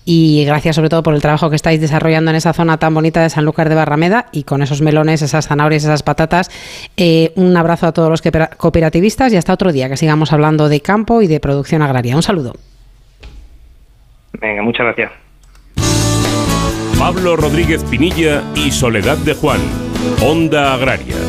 y gracias sobre todo por el trabajo que estáis desarrollando en esa zona tan bonita de Sanlúcar de Barrameda y con esos melones, esas zanahorias, esas patatas. Un abrazo a todos los cooperativistas y hasta otro día, que sigamos hablando de campo y de producción agraria. Un saludo. Venga, muchas gracias. Pablo Rodríguez Pinilla y Soledad de Juan, Onda Agraria.